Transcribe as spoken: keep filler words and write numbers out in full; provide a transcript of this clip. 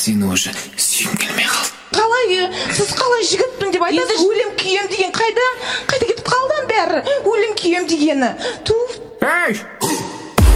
сені уже сүйгім келмей қалды. Қалай, сіз қалай жігітпін деп айтасыз? Өлем күйем деген қайда? Қайда кетіп қалдан бәрі? Өлем күйем дегені. Туф. Ей!